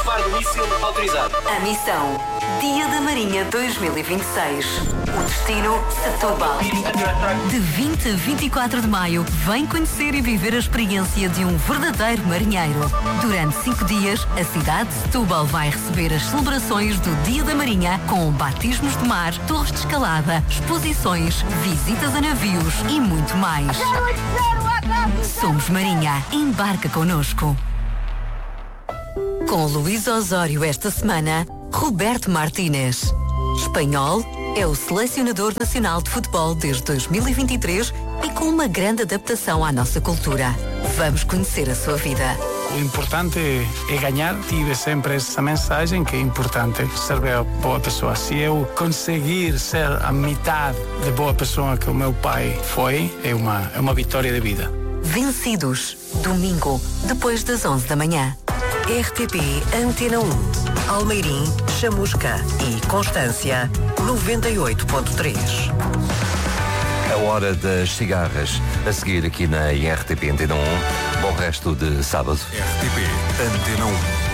Disparo do míssil autorizado. A missão: Dia da Marinha 2026. O destino: Setúbal. De 20 a 24 de maio, vem conhecer e viver a experiência de um verdadeiro marinheiro. Durante 5 dias, a cidade de Setúbal vai receber as celebrações do Dia da Marinha com batismos de mar, torres de escalada, exposições, visitas a navios e muito mais. Somos Marinha. Embarca connosco. Com Luís Osório esta semana, Roberto Martínez. Espanhol, é o selecionador nacional de futebol desde 2023 e com uma grande adaptação à nossa cultura. Vamos conhecer a sua vida. O importante é ganhar. Tive sempre essa mensagem que é importante ser boa pessoa. Se eu conseguir ser a metade de boa pessoa que o meu pai foi, é uma vitória de vida. Vencidos, domingo, depois das 11 da manhã. RTP Antena 1, Almeirim, Chamusca e Constância, 98.3. A hora das cigarras, a seguir aqui na RTP Antena 1. Bom resto de sábado. RTP Antena 1.